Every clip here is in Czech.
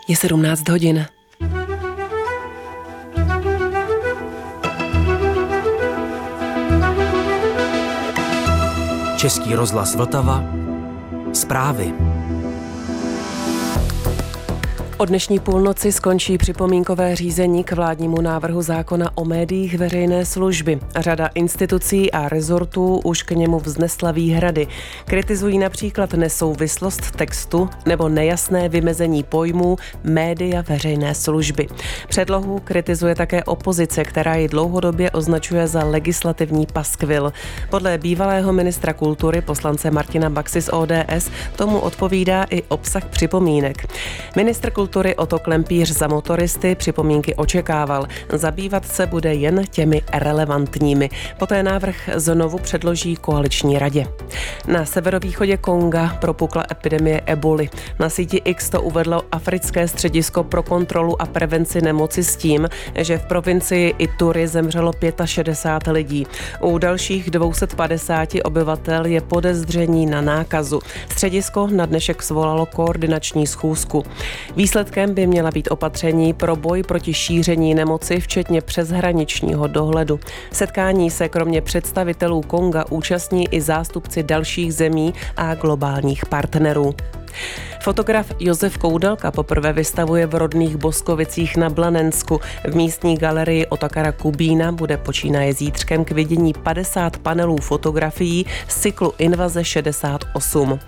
Je 17 hodin. Český rozhlas Vltava. Zprávy. O dnešní půlnoci skončí připomínkové řízení k vládnímu návrhu zákona o médiích veřejné služby. Řada institucí a rezortů už k němu vznesla výhrady. Kritizují například nesouvislost textu nebo nejasné vymezení pojmů média veřejné služby. Předlohu kritizuje také opozice, která ji dlouhodobě označuje za legislativní paskvil. Podle bývalého ministra kultury poslance Martina Baxy z ODS tomu odpovídá i obsah připomínek. Ministr kultury Otto Klempíř za motoristy připomínky očekával. Zabývat se bude jen těmi relevantními. Poté návrh znovu předloží koaliční radě. Na severovýchodě Konga propukla epidemie eboli. Na síti X to uvedlo Africké středisko pro kontrolu a prevenci nemoci s tím, že v provincii Ituri zemřelo 65 lidí. U dalších 250 obyvatel je podezření na nákazu. Středisko na dnešek svolalo koordinační schůzku. Výsledkem by měla být opatření pro boj proti šíření nemoci, včetně přeshraničního dohledu. Setkání se kromě představitelů Konga účastní i zástupci dalších zemí a globálních partnerů. Fotograf Josef Koudelka poprvé vystavuje v rodných Boskovicích na Blanensku. V místní galerii Otakara Kubína bude počínaje zítřkem k vidění 50 panelů fotografií z cyklu Invaze 68.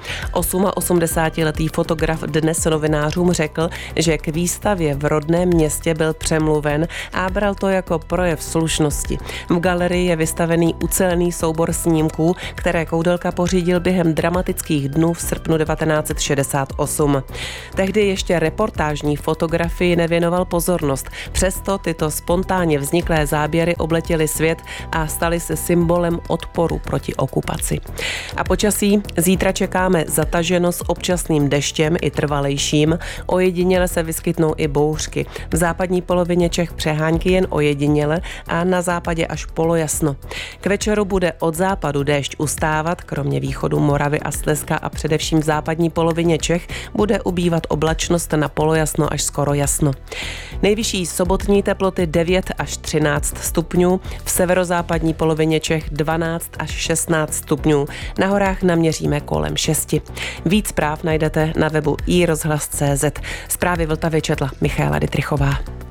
88letý fotograf dnes novinářům řekl, že k výstavě v rodném městě byl přemluven a bral to jako projev slušnosti. V galerii je vystavený ucelený soubor snímků, které Koudelka pořídil během dramatických dnů v srpnu 1968. Tehdy ještě reportážní fotografii nevěnoval pozornost. Přesto tyto spontánně vzniklé záběry obletěly svět a staly se symbolem odporu proti okupaci. A počasí zítra čekáme zataženo s občasným deštěm i trvalejším. Ojediněle se vyskytnou i bouřky. V západní polovině Čech přehánky jen ojediněle a na západě až polojasno. K večeru bude od západu déšť ustávat, kromě východu Moravy a Slezska a především v západní polovině Čech bude ubývat oblačnost na polojasno až skoro jasno. Nejvyšší sobotní teploty 9 až 13 stupňů, v severozápadní polovině Čech 12 až 16 stupňů. Na horách naměříme kolem 6. Víc zpráv najdete na webu iRozhlas.cz. Zprávy Vltavy četla Michaela Dytrichová.